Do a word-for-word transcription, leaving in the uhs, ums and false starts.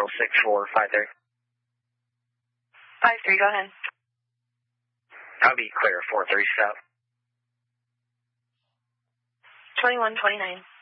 Central six four five three. five three, go ahead. I'll be clear, four three south. twenty-one twenty-nine.